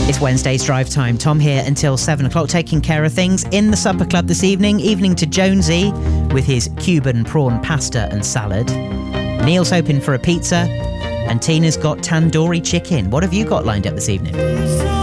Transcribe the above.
It's Wednesday's drive time. Tom here until 7 o'clock, taking care of things in the supper club this evening. Evening to Jonesy with his Cuban prawn pasta and salad. Neil's hoping for a pizza. And Tina's got tandoori chicken. What have you got lined up this evening?